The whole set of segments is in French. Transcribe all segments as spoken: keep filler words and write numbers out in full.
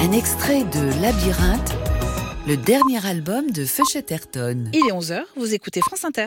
Un extrait de Labyrinthe, le dernier album de Feu Chatterton. Il est onze heures, vous écoutez France Inter.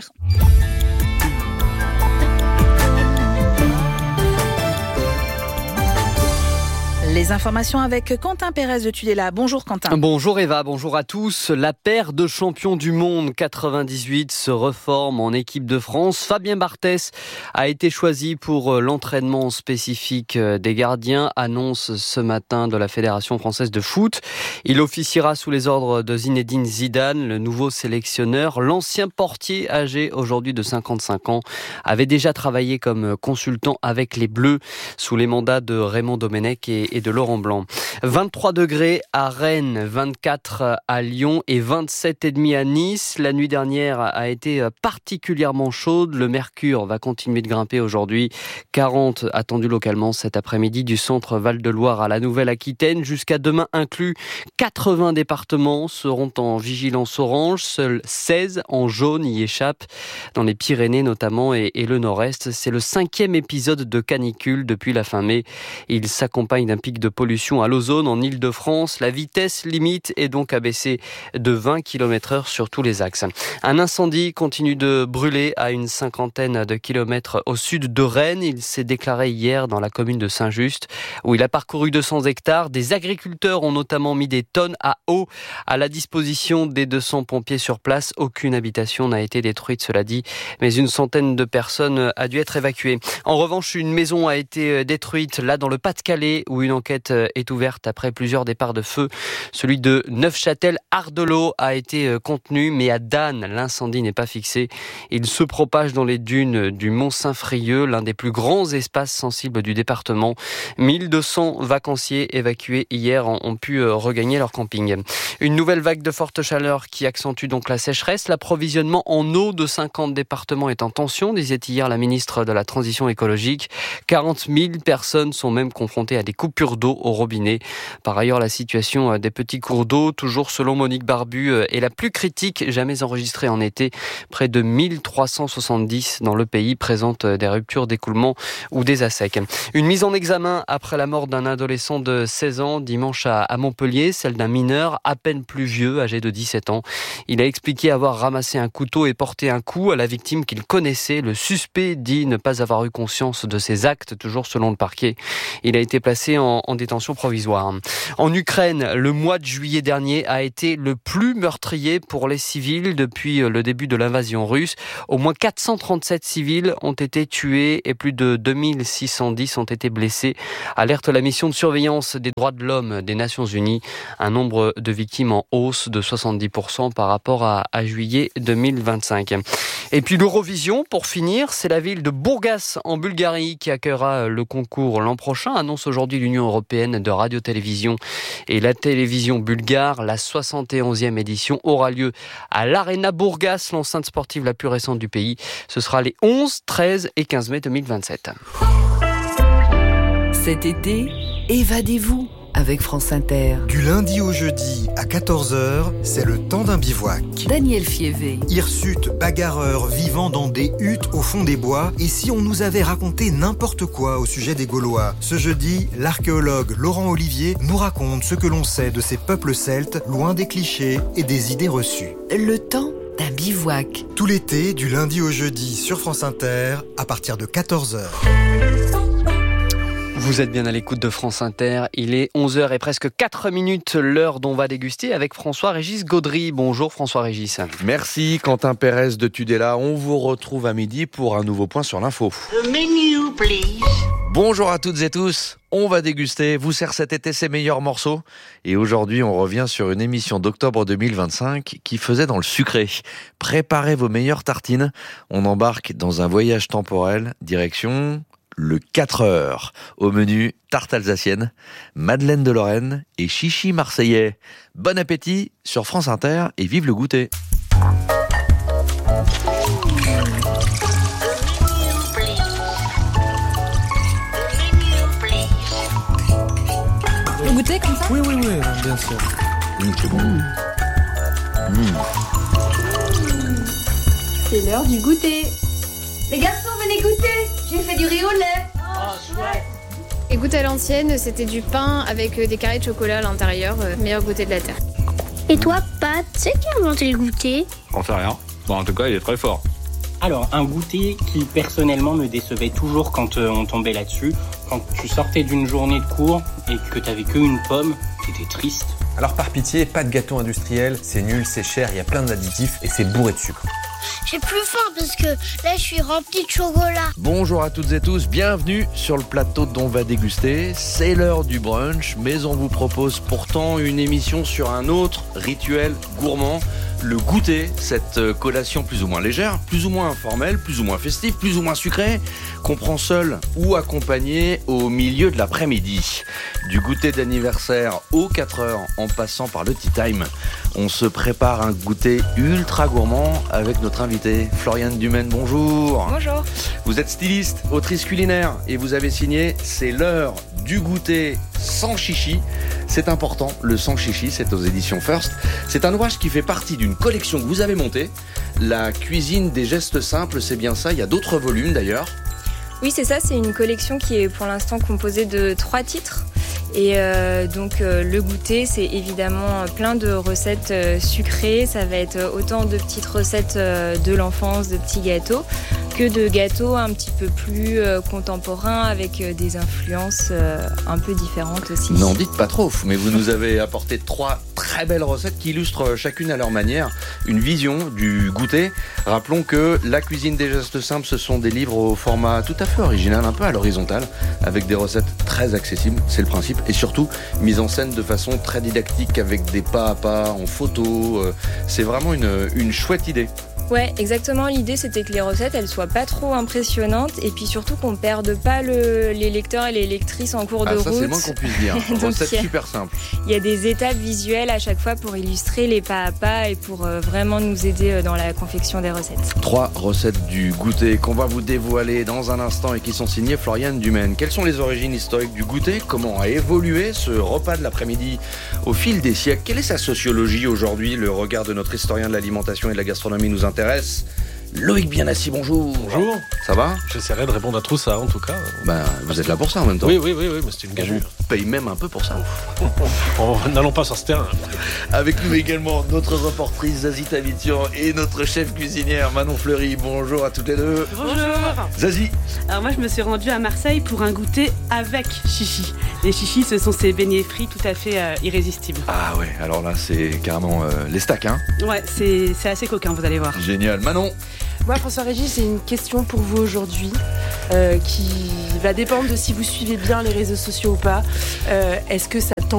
Les informations avec Quentin Pérez de Tudela. Bonjour Quentin. Bonjour Eva, bonjour à tous. La paire de champions du monde quatre-vingt-dix-huit se reforme en équipe de France. Fabien Barthès a été choisi pour l'entraînement spécifique des gardiens, annonce ce matin de la Fédération française de foot. Il officiera sous les ordres de Zinedine Zidane, le nouveau sélectionneur. L'ancien portier âgé aujourd'hui de cinquante-cinq ans avait déjà travaillé comme consultant avec les Bleus sous les mandats de Raymond Domenech et, et de Laurent Blanc. vingt-trois degrés à Rennes, vingt-quatre à Lyon et vingt-sept virgule cinq à Nice. La nuit dernière a été particulièrement chaude. Le mercure va continuer de grimper aujourd'hui. quarante attendus localement cet après-midi du centre Val-de-Loire à la Nouvelle-Aquitaine. Jusqu'à demain inclus, quatre-vingts départements seront en vigilance orange. Seuls seize en jaune y échappent, dans les Pyrénées notamment et, et le Nord-Est. C'est le cinquième épisode de canicule depuis la fin mai. Il s'accompagne d'un pic de pollution à l'ozone en Île-de-France. La vitesse limite est donc abaissée de vingt kilomètres heure sur tous les axes. Un incendie continue de brûler à une cinquantaine de kilomètres au sud de Rennes. Il s'est déclaré hier dans la commune de Saint-Just, où il a parcouru deux cents hectares. Des agriculteurs ont notamment mis des tonnes à eau à la disposition des deux cents pompiers sur place. Aucune habitation n'a été détruite, cela dit, mais une centaine de personnes a dû être évacuées. En revanche, une maison a été détruite là dans le Pas-de-Calais, où une enquête est ouverte après plusieurs départs de feu. Celui de Neufchâtel-Ardelot a été contenu, mais à Dan, l'incendie n'est pas fixé. Il se propage dans les dunes du Mont-Saint-Frieux, l'un des plus grands espaces sensibles du département. mille deux cents vacanciers évacués hier ont pu regagner leur camping. Une nouvelle vague de forte chaleur qui accentue donc la sécheresse. L'approvisionnement en eau de cinquante départements est en tension, disait hier la ministre de la Transition écologique. quarante mille personnes sont même confrontées à des coupures d'eau au robinet. Par ailleurs, la situation des petits cours d'eau, toujours selon Monique Barbu, est la plus critique jamais enregistrée en été. Près de mille trois cent soixante-dix dans le pays présentent des ruptures d'écoulement ou des à sec. Une mise en examen après la mort d'un adolescent de seize ans dimanche à Montpellier, celle d'un mineur à peine plus vieux, âgé de dix-sept ans. Il a expliqué avoir ramassé un couteau et porté un coup à la victime qu'il connaissait. Le suspect dit ne pas avoir eu conscience de ses actes, toujours selon le parquet. Il a été placé en, en détention provisoire. En Ukraine, le mois de juillet dernier a été le plus meurtrier pour les civils depuis le début de l'invasion russe. Au moins quatre cent trente-sept civils ont été tués et plus de deux mille six cent dix ont été blessés. Alerte la mission de surveillance des droits de l'homme des Nations Unies. Un nombre de victimes en hausse de soixante-dix pour cent par rapport à, à juillet deux mille vingt-cinq. Et puis l'Eurovision, pour finir, c'est la ville de Bourgas en Bulgarie qui accueillera le concours l'an prochain, annonce aujourd'hui l'Union européenne de radio-télévision et la télévision bulgare. La soixante et onzième édition aura lieu à l'Arena Bourgas, l'enceinte sportive la plus récente du pays. Ce sera les onze, treize et quinze mai deux mille vingt-sept. Cet été, évadez-vous avec France Inter. Du lundi au jeudi à quatorze heures, c'est le temps d'un bivouac. Daniel Fievé. Hirsutes, bagarreurs, vivant dans des huttes au fond des bois. Et si on nous avait raconté n'importe quoi au sujet des Gaulois? Ce jeudi, l'archéologue Laurent Olivier nous raconte ce que l'on sait de ces peuples celtes, loin des clichés et des idées reçues. Le temps d'un bivouac. Tout l'été, du lundi au jeudi sur France Inter, à partir de quatorze heures. Vous êtes bien à l'écoute de France Inter. Il est onze heures et presque quatre minutes, l'heure dont on va déguster avec François-Régis Gaudry. Bonjour François-Régis. Merci Quentin Pérez de Tudela. On vous retrouve à midi pour un nouveau point sur l'info. The menu, please. Bonjour à toutes et tous. On va déguster, vous sert cet été ses meilleurs morceaux. Et aujourd'hui, on revient sur une émission d'octobre deux mille vingt-cinq qui faisait dans le sucré. Préparez vos meilleures tartines. On embarque dans un voyage temporel, direction le quatre heures. Au menu, tarte alsacienne, madeleine de Lorraine et chichi marseillais. Bon appétit sur France Inter et vive le goûter. Vous goûtez comme ça? Oui, oui, oui, bien sûr. Mmh, c'est bon. Mmh. Mmh. C'est l'heure du goûter. Les garçons, venez goûter. J'ai fait du riz au lait. Oh, chouette. Les goûters à l'ancienne, c'était du pain avec des carrés de chocolat à l'intérieur, euh, meilleur goûter de la terre. Et toi, Pat, c'est qui a inventé le goûter ? J'en sais rien. Bon, en tout cas, il est très fort. Alors, un goûter qui personnellement me décevait toujours quand euh, on tombait là-dessus. Quand tu sortais d'une journée de cours et que t'avais qu'une pomme, t'étais triste. Alors par pitié, pas de gâteau industriel, c'est nul, c'est cher, il y a plein d'additifs et c'est bourré de sucre. J'ai plus faim parce que là je suis rempli de chocolat. Bonjour à toutes et tous, bienvenue sur le plateau d'On va déguster. C'est l'heure du brunch, mais on vous propose pourtant une émission sur un autre rituel gourmand, le goûter, cette collation plus ou moins légère, plus ou moins informelle, plus ou moins festive, plus ou moins sucrée, qu'on prend seul ou accompagné au milieu de l'après-midi. Du goûter d'anniversaire aux quatre heures en passant par le tea time, on se prépare un goûter ultra gourmand avec notre invité Floriane Dumaine. Bonjour. Bonjour. Vous êtes styliste, autrice culinaire et vous avez signé C'est l'heure du goûter sans chichi. C'est important, le sans chichi, c'est aux éditions First. C'est un ouvrage qui fait partie d'une collection que vous avez montée, La cuisine des gestes simples, c'est bien ça. Il y a d'autres volumes d'ailleurs. Oui, c'est ça, c'est une collection qui est pour l'instant composée de trois titres. Et euh, donc euh, le goûter, c'est évidemment plein de recettes euh, sucrées. Ça va être autant de petites recettes euh, de l'enfance, de petits gâteaux, que de gâteaux un petit peu plus euh, contemporains avec euh, des influences euh, un peu différentes aussi. N'en dites pas trop, mais vous nous avez apporté trois très belles recettes qui illustrent chacune à leur manière une vision du goûter. Rappelons que La cuisine des gestes simples, ce sont des livres au format tout à fait original, un peu à l'horizontale, avec des recettes très accessibles, c'est le principe. Et surtout, mise en scène de façon très didactique avec des pas à pas en photo. C'est vraiment une, une chouette idée. Ouais, exactement. L'idée, c'était que les recettes, elles soient pas trop impressionnantes et puis surtout qu'on perde pas le, les lecteurs et les lectrices en cours ah, de ça, route. Ça, c'est moins qu'on puisse dire. Recette a, super simple. Il y a des étapes visuelles à chaque fois pour illustrer les pas à pas et pour euh, vraiment nous aider dans la confection des recettes. Trois recettes du goûter qu'on va vous dévoiler dans un instant et qui sont signées Floriane Dumaine. Quelles sont les origines historiques du goûter ? Comment a évolué ce repas de l'après-midi au fil des siècles ? Quelle est sa sociologie aujourd'hui ? Le regard de notre historien de l'alimentation et de la gastronomie nous intéresse. Loïc Bianassi, bonjour. Bonjour. Ça va ? J'essaierai de répondre à tout ça en tout cas. Ben, vous êtes là pour ça en même temps. Oui, oui, oui, oui, mais c'est une gageure. On paye même un peu pour ça. Oh, n'allons pas sur ce terrain. Avec nous également notre reportrice Zazie Tavitian et notre chef cuisinière Manon Fleury. Bonjour à toutes les deux. Bonjour. Zazie. Alors moi je me suis rendue à Marseille pour un goûter avec chichi. Les chichis, ce sont ces beignets frits tout à fait euh, irrésistibles. Ah ouais, alors là c'est carrément euh, les stacks, hein. Ouais, c'est, c'est assez coquin, vous allez voir. Génial. Manon. Moi, François-Régis, j'ai une question pour vous aujourd'hui euh, qui va dépendre de si vous suivez bien les réseaux sociaux ou pas. Euh, est-ce que ça t'engoulou ?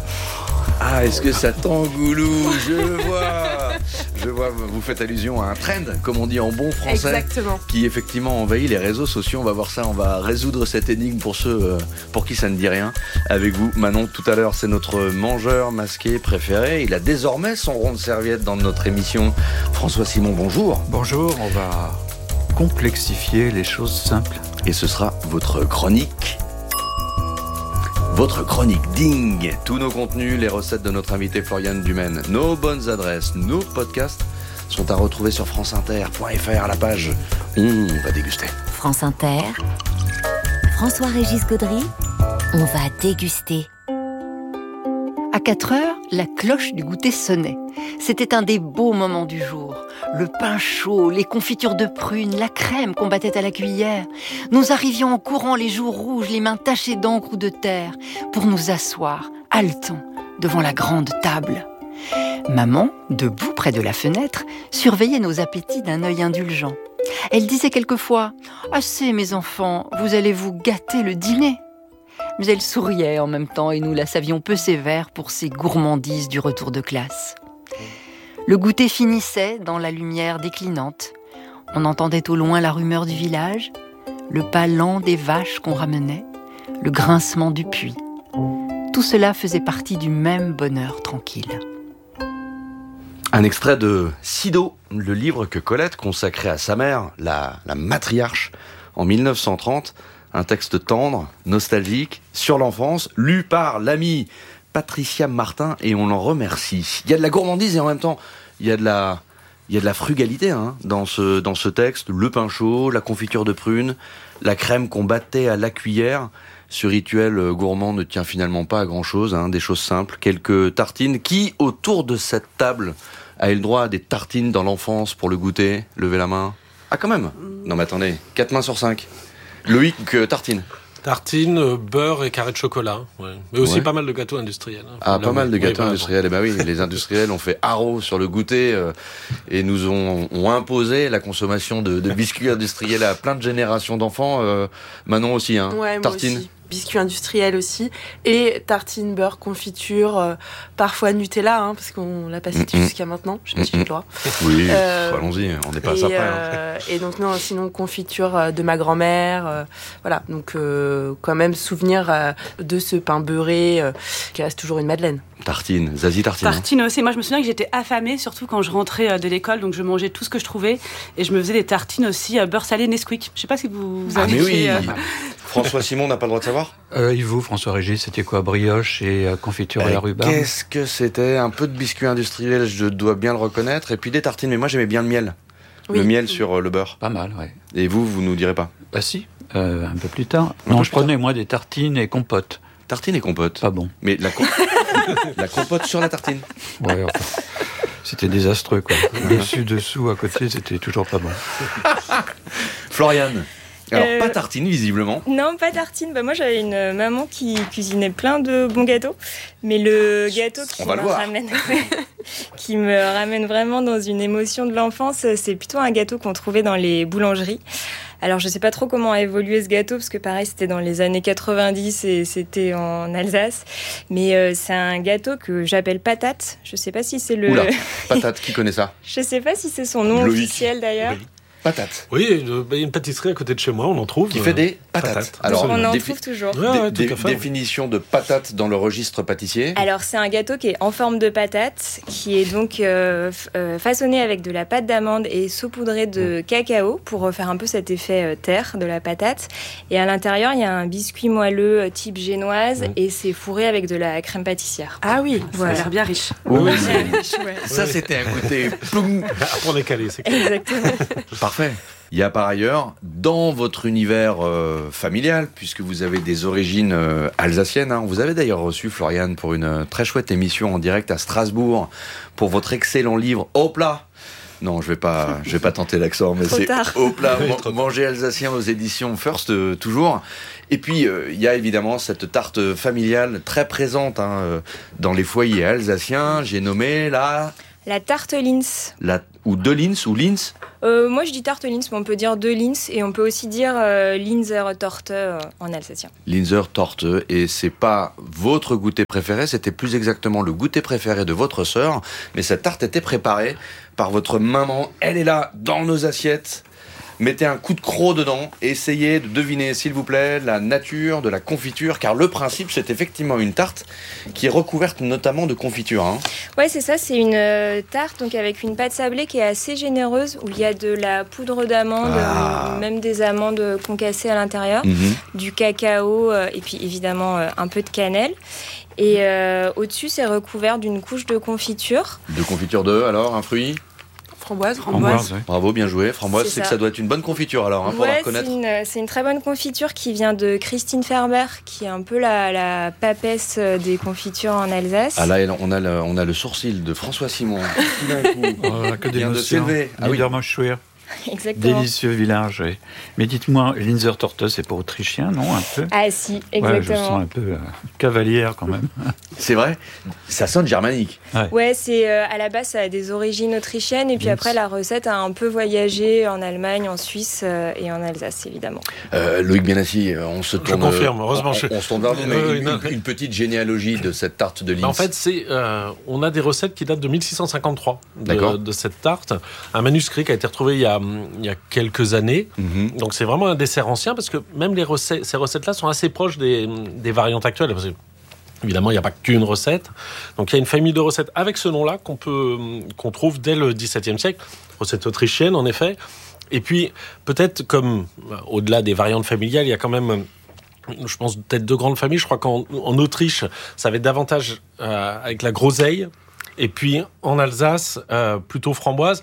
Ah, est-ce que ça t'engoulou ? Je vois. Je vois, vous faites allusion à un trend, comme on dit en bon français. Exactement. Qui effectivement envahit les réseaux sociaux. On va voir ça, on va résoudre cette énigme pour ceux euh, pour qui ça ne dit rien. Avec vous, Manon, tout à l'heure, c'est notre mangeur masqué préféré. Il a désormais son rond de serviette dans notre émission. François Simon, bonjour. Bonjour, on va complexifier les choses simples. Et ce sera votre chronique. Votre chronique Ding. Tous nos contenus, les recettes de notre invité Floriane Dumaine, nos bonnes adresses, nos podcasts sont à retrouver sur franceinter point f r à la page On va déguster. France Inter, François-Régis Gaudry, on va déguster. À quatre heures, la cloche du goûter sonnait. C'était un des beaux moments du jour. Le pain chaud, les confitures de prunes, la crème qu'on battait à la cuillère. Nous arrivions en courant, les joues rouges, les mains tachées d'encre ou de terre, pour nous asseoir, haletants, devant la grande table. Maman, debout près de la fenêtre, surveillait nos appétits d'un œil indulgent. Elle disait quelquefois « Assez, mes enfants, vous allez vous gâter le dîner !» Mais elle souriait en même temps et nous la savions peu sévère pour ses gourmandises du retour de classe. Le goûter finissait dans la lumière déclinante. On entendait au loin la rumeur du village, le pas lent des vaches qu'on ramenait, le grincement du puits. Tout cela faisait partie du même bonheur tranquille. Un extrait de Sido, le livre que Colette consacrait à sa mère, la, la matriarche, en mille neuf cent trente. Un texte tendre, nostalgique, sur l'enfance, lu par l'amie Patricia Martin, et on l'en remercie. Il y a de la gourmandise et en même temps, il y a de la, il y a de la frugalité hein, dans, ce, dans ce texte. Le pain chaud, la confiture de prunes, la crème qu'on battait à la cuillère. Ce rituel gourmand ne tient finalement pas à grand-chose, hein, des choses simples, quelques tartines. Qui, autour de cette table, a eu le droit à des tartines dans l'enfance pour le goûter? Levez la main. Ah, quand même. Non, mais attendez, quatre mains sur cinq. Loïc, euh, tartine. Tartine, euh, beurre et carré de chocolat. Ouais. Mais aussi Ouais. pas mal de gâteaux industriels. Hein, Ah, pas mal de gâteaux oui, industriels. Eh ben oui, les industriels ont fait haro sur le goûter euh, et nous ont, ont imposé la consommation de, de biscuits industriels à plein de générations d'enfants. Euh, Manon aussi, hein. Ouais, moi Tartine. aussi. Biscuits industriels aussi. Et tartines, beurre, confiture, euh, parfois Nutella, hein, parce qu'on l'a pas cité Mm-mm. jusqu'à maintenant. Je sais pas si j'ai le droit. Oui, Euh, allons-y, on n'est pas et, à ça près. hein. euh, et donc, non, sinon, confiture euh, de ma grand-mère. euh, voilà, donc euh, quand même souvenir euh, de ce pain beurré euh, qui reste toujours une madeleine. Tartine, Zazie Tartine. hein. Tartine aussi. Moi, je me souviens que j'étais affamée, surtout quand je rentrais euh, de l'école, donc je mangeais tout ce que je trouvais et je me faisais des tartines aussi euh, beurre salé Nesquik. Je sais pas si vous, vous Ah avez mais oui. fait, euh, François Simon n'a pas le droit de savoir. Euh, et vous, François-Régis, c'était quoi? Brioche et euh, confiture à la Euh, rhubarbe? Qu'est-ce que c'était? Un peu de biscuits industriels, je dois bien le reconnaître, et puis des tartines. Mais moi, j'aimais bien le miel. Oui. Le miel sur euh, le beurre. Pas mal, ouais. Et vous, vous nous direz pas? Bah si, euh, un peu plus tard. Un non, peu je plus prenais moi des tartines et compotes. Tartine et compote. Pas bon. Mais la, com- la compote sur la tartine. Ouais, enfin, c'était désastreux, quoi. Dessus, dessous, à côté, c'était toujours pas bon. Floriane. Alors, Euh, pas tartine, visiblement. Non, pas tartine. Bah, moi, j'avais une maman qui cuisinait plein de bons gâteaux. Mais le gâteau qui On va me le voir. ramène, qui me ramène vraiment dans une émotion de l'enfance, c'est plutôt un gâteau qu'on trouvait dans les boulangeries. Alors, je sais pas trop comment a évolué ce gâteau, parce que pareil, c'était dans les années quatre-vingt-dix et c'était en Alsace. Mais euh, c'est un gâteau que j'appelle patate. Je sais pas si c'est le... Oula, patate, qui connaît ça? Je sais pas si c'est son nom Loïc. officiel d'ailleurs. Patate. Oui, euh, bah, il y a une pâtisserie à côté de chez moi, on en trouve. Qui fait des euh, patates. Alors, On en défi- trouve toujours. Ouais, ouais, dé- tout à fait. définition de patate dans le registre pâtissier. Alors, c'est un gâteau qui est en forme de patate, qui est donc euh, f- euh, façonné avec de la pâte d'amande et saupoudré de cacao pour faire un peu cet effet euh, terre de la patate. Et à l'intérieur, il y a un biscuit moelleux euh, type génoise Mmh. et c'est fourré avec de la crème pâtissière. Ah oui, Ça a Voilà. l'air bien riche. Oui, Ouais. ça, c'était un goûter. Ploum. Pour les caler, c'est clair. Exactement. Parfait. Il y a par ailleurs, dans votre univers euh, familial, puisque vous avez des origines euh, alsaciennes, hein, vous avez d'ailleurs reçu Floriane pour une euh, très chouette émission en direct à Strasbourg pour votre excellent livre Hop là. Non, je vais pas, je vais pas tenter l'accent, mais Trop c'est tard. Hop là, Oui, man- trop tard. manger alsacien aux éditions First euh, toujours. Et puis euh, il y a évidemment cette tarte familiale très présente hein, euh, dans les foyers alsaciens. J'ai nommé la, La tarte Linz. la ou de Linz ou Linz. Euh, moi, je dis tarte Linz, mais on peut dire de Linz et on peut aussi dire euh, Linzer Torte euh, en alsacien. Linzer Torte, et c'est pas votre goûter préféré, c'était plus exactement le goûter préféré de votre sœur, mais cette tarte était préparée par votre maman. Elle est là, dans nos assiettes. Mettez un coup de croc dedans et essayez de deviner, s'il vous plaît, la nature de la confiture, car le principe, c'est effectivement une tarte qui est recouverte notamment de confiture. Hein. Ouais, c'est ça, c'est une euh, tarte donc avec une pâte sablée qui est assez généreuse, où il y a de la poudre d'amande, Ah. euh, même des amandes euh, concassées à l'intérieur, Mhm. du cacao euh, et puis évidemment euh, un peu de cannelle. Et euh, au-dessus, c'est recouvert d'une couche de confiture. De confiture de, alors, un fruit. Framboise. Framboise, ouais. Bravo, bien joué. Framboise, C'est c'est que ça. ça doit être une bonne confiture alors, hein, pour la Ouais, reconnaître. c'est une, c'est une très bonne confiture qui vient de Christine Ferber, qui est un peu la, la papesse des confitures en Alsace. Ah là, on a le, on a le sourcil de François Simon. Tout d'un coup. Oh, que vient de d'émotion. s'élever. Ah oui. Niedermöschwir. Exactement. Délicieux village, oui. Mais dites-moi, Linzer Torte, c'est pour autrichien, non, un peu? Ah si, Ouais, je exactement. sens un peu euh, cavalière quand même. C'est vrai, ça sonne germanique. Ouais. Ouais, c'est euh, à la base ça a des origines autrichiennes et puis Linz. après la recette a un peu voyagé en Allemagne, en Suisse euh, et en Alsace évidemment. Euh, Loïc Bienassi, on se tourne. confirme, heureusement, On, je- on se tourne vers vous, mais Oui, une, non. une- une petite généalogie de cette tarte de Linz. Bah, en fait, c'est, euh, on a des recettes qui datent de mille six cent cinquante-trois D'accord. de, de cette tarte. Un manuscrit qui a été retrouvé il y a, il y a quelques années. Mhm. Donc c'est vraiment un dessert ancien parce que même les recettes, ces recettes-là sont assez proches des, des variantes actuelles. Parce que, évidemment, il n'y a pas qu'une recette. Donc il y a une famille de recettes avec ce nom-là qu'on peut, qu'on trouve dès le dix-septième siècle. Recette autrichienne, en effet. Et puis, peut-être comme, euh, au-delà des variantes familiales, il y a quand même, je pense, peut-être deux grandes familles. Je crois qu'en en Autriche, ça va être davantage euh, avec la groseille. Et puis, en Alsace, euh, plutôt framboise.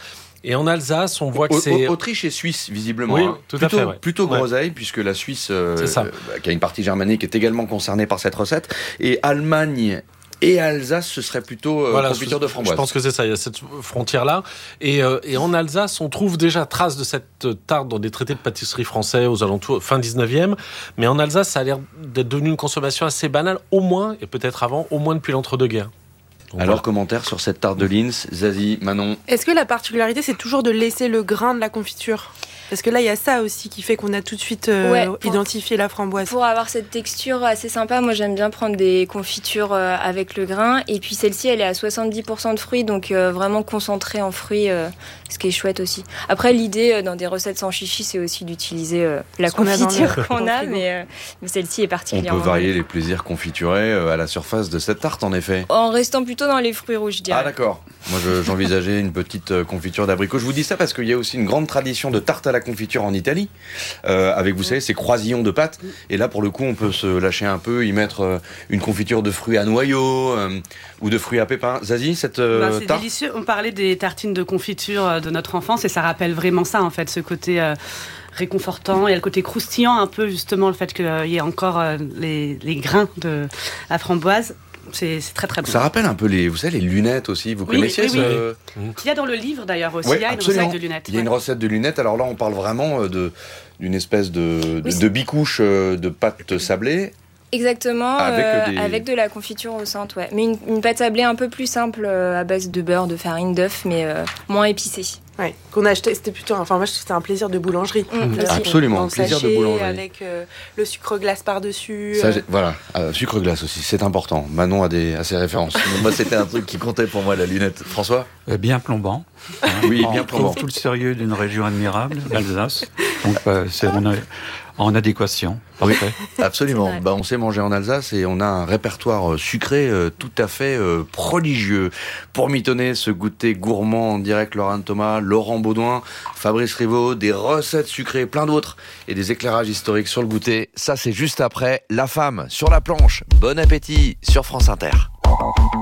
Et en Alsace, on voit que Au, c'est... Autriche et Suisse, visiblement. Oui, hein. tout plutôt, à fait. Ouais. Plutôt ouais. groseille, puisque la Suisse, euh, c'est ça. Euh, qui a une partie germanique, est également concernée par cette recette. Et Allemagne et Alsace, ce serait plutôt euh, voilà, confiture de framboise. Je pense que c'est ça, il y a cette frontière-là. Et, euh, et en Alsace, on trouve déjà trace de cette tarte dans des traités de pâtisserie français aux alentours, fin dix-neuvième. Mais en Alsace, ça a l'air d'être devenu une consommation assez banale, au moins, et peut-être avant, au moins depuis l'entre-deux-guerres. Donc, Alors, voilà. commentaire sur cette tarte de Linz, Zazie, Manon. Est-ce que la particularité, c'est toujours de laisser le grain de la confiture ? Parce que là, il y a ça aussi qui fait qu'on a tout de suite euh, Ouais, pour, identifié la framboise. Pour avoir cette texture assez sympa, moi j'aime bien prendre des confitures euh, avec le grain. Et puis celle-ci, elle est à soixante-dix pour cent de fruits, donc euh, vraiment concentrée en fruits, euh, ce qui est chouette aussi. Après, l'idée euh, dans des recettes sans chichi, c'est aussi d'utiliser euh, la Ce qu'on a confiture dans le- qu'on dans le a, frigo. mais, euh, mais celle-ci est On particulièrement... peut varier les plaisirs confiturés euh, à la surface de cette tarte, en effet. En restant plutôt dans les fruits rouges, je dirais. Ah d'accord. Moi je, j'envisageais une petite euh, confiture d'abricot. Je vous dis ça parce qu'il y a aussi une grande tradition de tarte à la confiture en Italie. Euh, avec, vous savez, ces croisillons de pâte. Et là, pour le coup, on peut se lâcher un peu, y mettre euh, une confiture de fruits à noyaux euh, ou de fruits à pépins. Zazie, cette euh, Ben, c'est tarte délicieux. On parlait des tartines de confiture euh, de notre enfance et ça rappelle vraiment ça, en fait, ce côté euh, réconfortant. Il y a le côté croustillant, un peu, justement, le fait qu'il euh, y ait encore euh, les, les grains de la framboise. C'est, c'est très très bon. Ça rappelle un peu les, vous savez, les lunettes aussi. Vous Oui, connaissiez oui, oui, ce... oui. Qu'il y a dans le livre d'ailleurs aussi. Ouais, il y a une absolument. recette de lunettes. Il y a une ouais. recette de lunettes. Alors là, on parle vraiment euh, de, d'une espèce de, de, Oui, de bicouche euh, de pâte sablée. Exactement, Avec, euh, des... avec de la confiture au centre, ouais. Mais une, une pâte sablée un peu plus simple euh, à base de beurre, de farine, d'œuf, mais euh, moins épicée. Ouais, qu'on a acheté, c'était plutôt, enfin moi c'était un plaisir de boulangerie. Mmh, Classique. Absolument, Dans le plaisir de sachet, boulangerie. avec euh, le sucre glace par-dessus. Ça, euh. j'ai- voilà, euh, sucre glace aussi, c'est important. Manon a, des, a ses références. moi, c'était un truc qui comptait pour moi, la lunette. François Euh, Bien plombant. Hein. Oui, On bien retrouve plombant. tout le sérieux d'une région admirable, l'Alsace. Donc, euh, c'est en, en adéquation. Oui, Parfait. absolument. Bah, on sait manger en Alsace et on a un répertoire euh, sucré euh, tout à fait euh, prodigieux. Pour mitonner ce goûter gourmand en direct, Laurent Thomas, Laurent Baudouin, Fabrice Rivaud, des recettes sucrées, plein d'autres, et des éclairages historiques sur le goûter. Ça, c'est juste après La Femme sur la planche. Bon appétit sur France Inter.